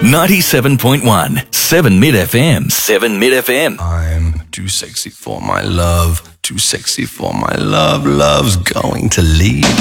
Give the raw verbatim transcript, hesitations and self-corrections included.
ninety-seven point one, seven Mid F M. seven Mid F M. I'm too sexy for my love, too sexy for my love. Love's going to leave.